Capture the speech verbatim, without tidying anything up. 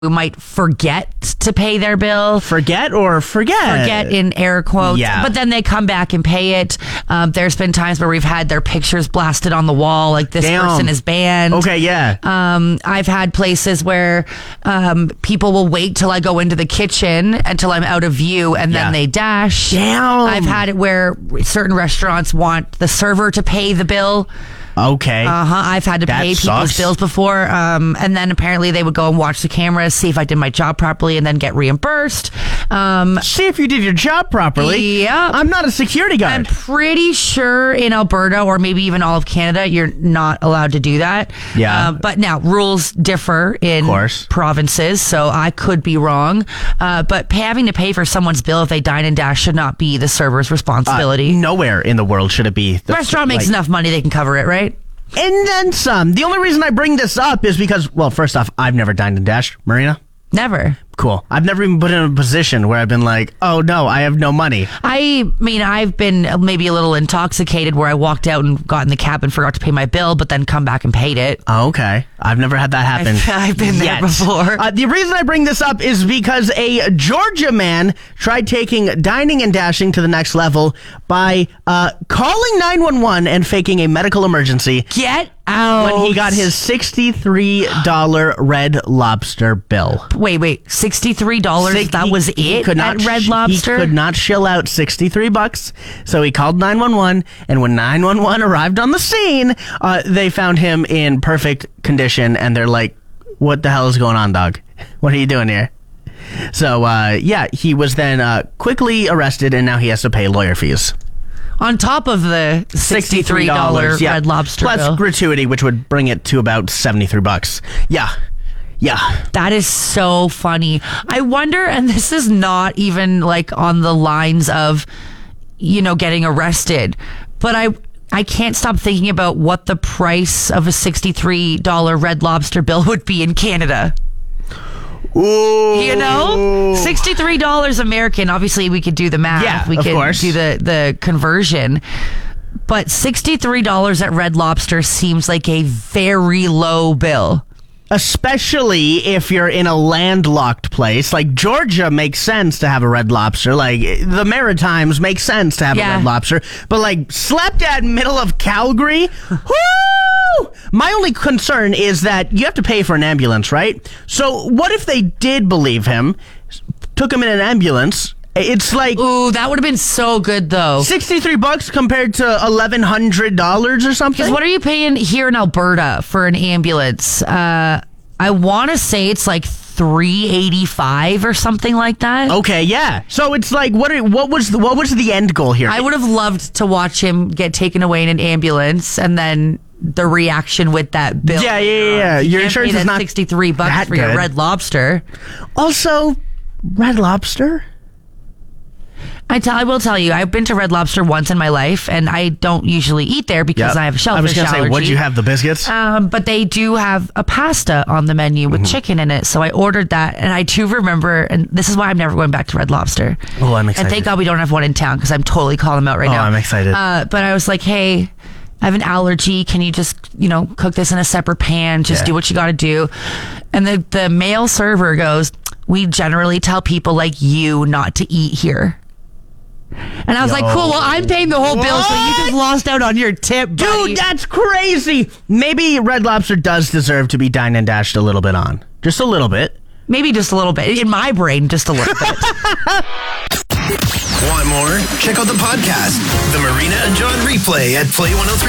who might forget to pay their bill. Forget or forget? Forget in air quotes. Yeah. But then they come back and pay it. Um, there's been times where we've had their pictures blasted on the wall, like this Damn. person is banned. Okay, yeah. Um, I've had places where um, people will wait till I go into the kitchen until I'm out of view and then Yeah. they dash. Damn. I've had it where certain restaurants want the server to pay the bill. Okay. Uh-huh. I've had to That pay people's sucks. bills before. Um, and then apparently they would go and watch the cameras, see if I did my job properly, and then get reimbursed. Um, See if you did your job properly. Yeah. I'm not a security guard. I'm pretty sure in Alberta or maybe even all of Canada, you're not allowed to do that. Yeah. Uh, but now rules differ in course. provinces, so I could be wrong. Uh, but pay, having to pay for someone's bill if they dine and dash should not be the server's responsibility. Uh, nowhere in the world should it be. The restaurant makes like- enough money, they can cover it, right? And then some. The only reason I bring this up is because, well, first off, I've never dined and dashed. Marina? Never. Cool. I've never even been in a position where I've been like, oh no, I have no money. I mean, I've been maybe a little intoxicated where I walked out and got in the cab and forgot to pay my bill, but then come back and paid it. Oh, okay. I've never had that happen. I've, I've been there yet. before. Uh, the reason I bring this up is because a Georgia man tried taking dining and dashing to the next level by uh, calling nine one one and faking a medical emergency Get out. when he got his sixty-three dollars Red Lobster bill. Wait, wait. sixty-three dollars? Six- That he- was he it could not at Red sh- Lobster? He could not shill out sixty-three bucks, so he called nine one one, and when nine one one arrived on the scene, uh, they found him in perfect condition, and they're like, what the hell is going on, dog? What are you doing here? So, uh, yeah, he was then uh, quickly arrested, and now he has to pay lawyer fees. On top of the sixty-three dollars yeah. Red Lobster Plus bill. gratuity, which would bring it to about seventy-three bucks. Yeah. Yeah. That is so funny. I wonder, and this is not even like on the lines of, you know, getting arrested, but I I can't stop thinking about what the price of a sixty-three dollars Red Lobster bill would be in Canada. Ooh. You know, sixty-three dollars American. Obviously, we could do the math. Yeah, we of could course. do the, the conversion. But sixty-three dollars at Red Lobster seems like a very low bill. Especially if you're in a landlocked place. Like, Georgia makes sense to have a Red Lobster. Like, the Maritimes make sense to have Yeah. a Red Lobster. But, like, slept at middle of Calgary? Woo! My only concern is that you have to pay for an ambulance, right? So, what if they did believe him, took him in an ambulance? It's like Ooh, that would have been so good, though. sixty-three bucks compared to eleven hundred dollars or something? Because what are you paying here in Alberta for an ambulance? Uh, I want to say it's like three eighty-five or something like that. Okay, yeah. So it's like, what? Are, what was the, what was the end goal here? I would have loved to watch him get taken away in an ambulance and then the reaction with that bill. Yeah, yeah, yeah, yeah. You Your can't insurance pay is that not sixty-three bucks that for your good. Red Lobster. Also, Red Lobster? I tell, I will tell you, I've been to Red Lobster once in my life, and I don't usually eat there because Yep. I have a shellfish I was gonna allergy. say, what'd you have, the biscuits? Um, but they do have a pasta on the menu with Mm-hmm. chicken in it, so I ordered that, and I do remember, and this is why I'm never going back to Red Lobster. Oh, I'm excited. And thank God we don't have one in town because I'm totally calling them out right Oh, now. I'm excited. Uh, but I was like, hey, I have an allergy. Can you just, you know, cook this in a separate pan? Just Yeah. do what you got to do. And the, the male server goes, we generally tell people like you not to eat here. And I was like, cool, well, I'm paying the whole bill, so you just lost out on your tip, buddy. Dude, that's crazy. Maybe Red Lobster does deserve to be dined and dashed a little bit on. Just a little bit. Maybe just a little bit. In my brain, just a little bit. Want more? Check out the podcast, The Marina and John Replay at play one oh three